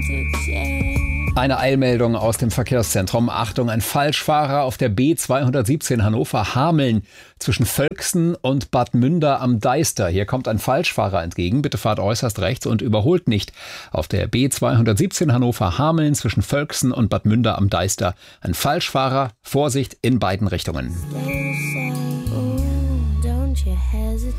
Eine Eilmeldung aus dem Verkehrszentrum. Achtung, ein Falschfahrer auf der B217 Hannover-Hameln zwischen Völksen und Bad Münder am Deister. Hier kommt ein Falschfahrer entgegen. Bitte fahrt äußerst rechts und überholt nicht. Auf der B217 Hannover-Hameln zwischen Völksen und Bad Münder am Deister. Ein Falschfahrer. Vorsicht in beiden Richtungen.